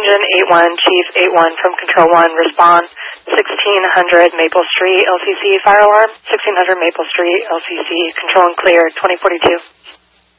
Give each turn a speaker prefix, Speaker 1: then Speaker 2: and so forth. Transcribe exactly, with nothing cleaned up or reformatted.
Speaker 1: Engine eight one, Chief eight one from Control one, respond. sixteen hundred Maple Street, L C C, fire alarm. sixteen hundred Maple Street, L C C, control and clear, twenty forty-two.